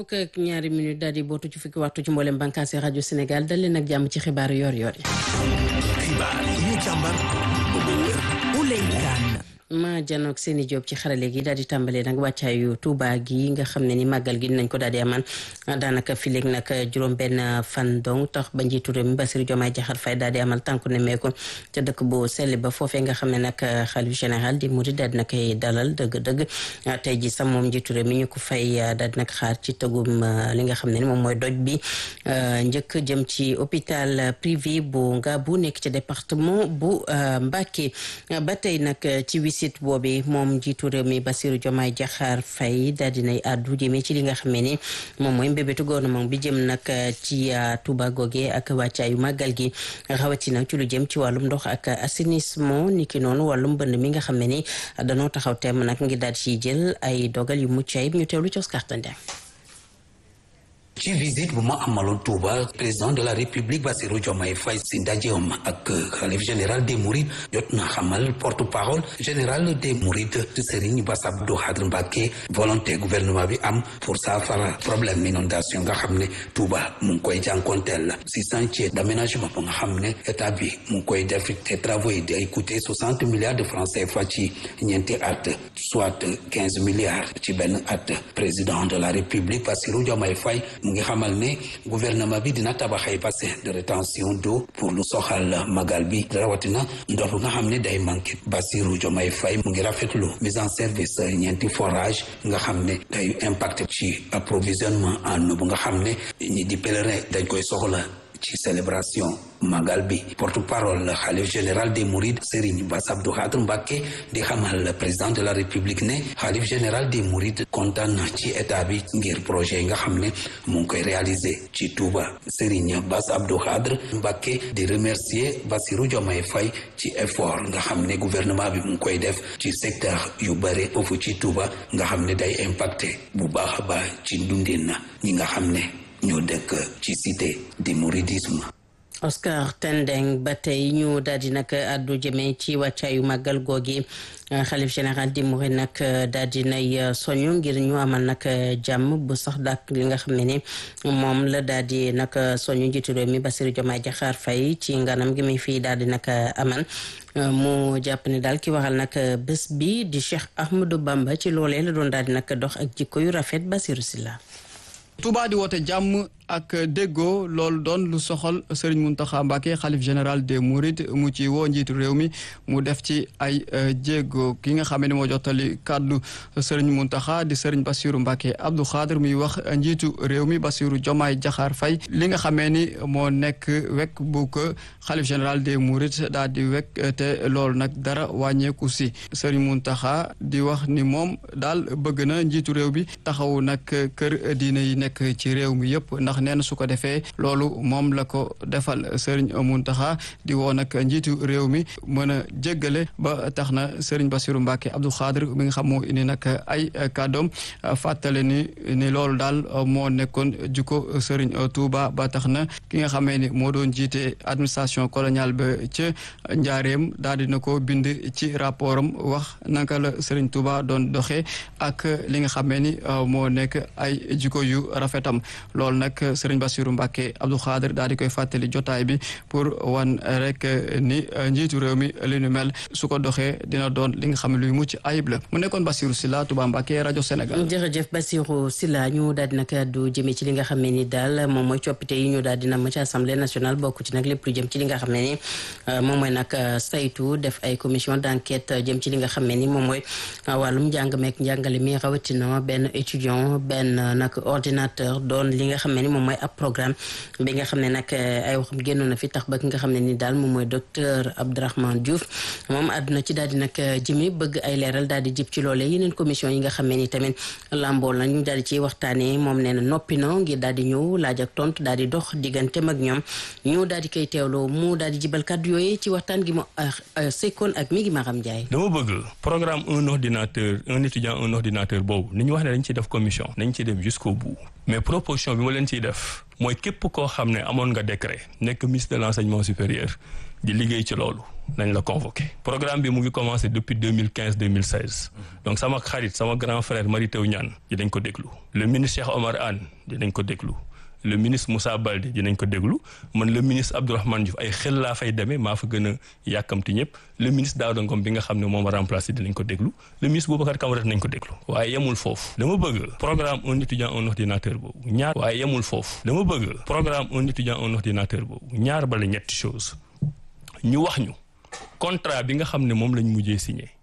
fukk ak ñaari minute daal di bootu ci fukki waxtu ci mboolem bànqaasi rajo Sénégal dal leen ak jàmm ci xibaaru yor-yor yi. xibaar yi ñu càmbar ba mu wér. ma janoog seeni job ci xarale gi daal di tàmbalee nag wàccaayu Touba gi nga xam ne ni màggal gi dinañ ko daal di amal daanaka fileeg nag juróom benn fan dong tax ba njiitu réew mi Bassirou Diomaye Diakhar Faye daal di amal tànku ne meeko ca dëkk bu sell ba foofee nga xam ne nag xalif général di murid daal di na koy dalal dëgg-dëgg tey ji sax moom njiitu réew mi ñu ko fay daal di nag xaar ci tëggum li nga xam ne ni moom mooy doj bi njëkk jëm ci hôpital privé bu Ngabou nekk ci département bu Mbacké ba tey nag ci sit boobi moom njiitu réew mi Bassirou Diomaye Diakhar Faye daal dinay àddu jëmee ci li nga xam ne ni moom mooy mbébétu gouvernement bi jëm nag ci Touba goge ak wàccaayu màggal gi rawatina ci lu jëm ci wàllum ndox ak assainissement niki noonu wàllum mbënd mi nga xam ne ni danoo taxaw temm nag ngir daal ci jël ay dogal yu mucc ayib ñu teewlu ci Oscar Tandeng. ci visite bu ma amaloon Touba président de la République Bassirou Diomaye Faye si ndajeem ak xalif général des Mourides jot na xamal porte-parole général des Mourides Serigne Bass Abdou Khadre Mbacké volonté gouvernement bi am pour saafara problème inondation nga xam ne Touba mu ngi koy jànkonteel si chantier d'aménagement ba nga xam ne état bi mu ngi koy def te travaux yi day coûter 60 milliards de francs CFA ci ñeenti at soit 15 milliards ci benn at président de la République Bassirou Diomaye Faye mu ngi xamal ne gouvernement bi dina tabax ay bassin de rétention d'eau pour lu soxal magal bi rawatina ndox nga xam ne day manqué Bassirou Diomaye Faye mu ngi rafetlu mise en service ñeenti forage nga xam ne day impacté ci approvisionnement en eau bu nga xam ne ñi di pèlerin dañ koy soxla ci célébration magal bi porte-parole xalif général des Mourides Serigne Bass Abdou Khadre Mbacké di xamal président de la République ne xalif général des Mourides kontaan ci état bi ngir projet yi nga xam ne mu ngi koy réaliser ci Touba Serigne Bass Abdou Khadre Mbacké di remercier Bassirou Diomaye Faye ci effort nga xam ne gouvernement bi mu ngi koy def ci secteur yu bare foofu ci Touba nga xam ne day impacté bu baax a baax ci dundin ñi nga xam ne ñoo dëkk ci cité du mouridisme. Oscar Tendeng ba tey ñu daal di nag àddu jëmee ci wàccaayu màggal googi xalif général di Mouride nag daal di nay soñu ngir ñu amal nag jàmm bu sax dàkk li nga xam ne ni moom la daal di nag soñu njiitu réew mi Bassirou Diomaye Diakhar Faye ci nganam gi muy fii daal di nag amal mu jàpp ne daal ki waxal nag bés bi di Cheikh Ahmadou Bamba ci loolee la doon daal di nag dox ak jikko yu rafet Bassirou Sylla. Touba di woote jàmm ak déggoo loolu doon lu soxal Serigne Mountakha Mbacké xalif général des Mourides mu ci woo njiitu réew mi mu def ci ay jéego ki nga xam ne moo jottali kàddu Serigne Mountakha di Serigne Bassirou Mbacké Abdou Khadre muy wax njiitu réew mi Bassirou Diomaye Diakhar Faye li nga xamee ni moo nekk wekk bu ko xalif général des Mourides daal di wekk te loolu nag dara wàññeeku si Serigne Mountakha di wax ni moom daal bëgg na njiitu réew bi taxaw nag kër diine yi nekk ci réew mi yëpp ndax nee na su ko defee loolu moom la ko defal Serigne Mountakha di woo nag njiitu réew mi mën a jéggale ba tax na Serigne Bassirou Mbacké Abdou Khadre mi nga xam moo indi nag ay kàddoom fàttale ni loolu daal moo nekkoon jukko Serigne Touba ba tax na ki nga xamee ni moo doon jiite administration coloniale ba ca Njaareem daal dina ko bind ci rapport am wax naka la Serigne Touba doon doxee ak li nga xamee ni moo nekk ay jikko yu rafetam loolu nag Serigne Bassirou Mbacké Abdou Khadre daal di koy fàttali jotaay bi pour wan rek ni njiitu réew mi li nu mel su ko doxee dina doon li nga xam ne luy mucc ayib la mu nekkoon Bassirou Sylla Touba Mbacké rajo Sénégal. jërëjëf Bassirou Sylla ñu daal di nag du jëmee ci li nga xam ne ni daal moom mooy coppite yi ñu daal di nam ci assemblée nationale bokk ci nag lépp lu jëm ci li nga xam ne ni moom mooy nag saytu def ay commission d'enquête jëm ci li nga xam ne ni moom mooy wàllum njàng meek njàngale mi rawatina benn étudiant benn nag ordinateur doon li nga xam ne ni moom mooy ab programme bi nga xam ne nag ay waxam génnoon na fi tax ba ki nga xam ne ni daal moom mooy docteur Abdourahmane Diouf moom àdduna ci daal di nag jëmi bëgg ay leeral daal di jib ci loolee yeneen commission yi nga xam ne ni tamit lambool na ñu daal di ciy waxtaanee moom nee na noppi na ngir daal di ñëw laaj ak tontu daal di dox digganteem ak ñoom ñu daal di koy teewloo mu daal di jibal kàddu yooyu ci waxtaan gi mu sekkoon ak mi ngi Maram Ndiaye. dama bëgg programme un étudiant un ordinateur boobu ni ñu wax ne dañ ciy def commission nañ ciy dem jusqu'au bout mais proposition bi ma leen ciy def mooy képp koo xam ne amoon nga décret nekk ministre de l'enseignement supérieur di liggéey ci loolu nañ la convoqué programme bi mu ngi commencé depuis 2015-2016 donc sama xarit sama grand frère Mary Teuw Niane dinañ ko déglu le ministre Cheikh Omar Anne dinañ ko déglu le ministre Moussa Baldé dinañ ko déglu man le ministre Abdourahmane Diouf ay xel laa fay demee maa fa gën a yàkkamti ñëpp le ministre Daouda Ngom bi nga xam ne moom a remplacé dinañ ko déglu le ministre Boubacar Camara dinañ ko déglu waaye yemul foofu dama bëgg programme un étudiant un ordinateur boobu waaye yemul foofu dama bëgg programme un étudiant un ordinateur boobu ñaar bala ñetti chose ñu wax ñu contrat bi nga xam ne moom lañ mujjee signé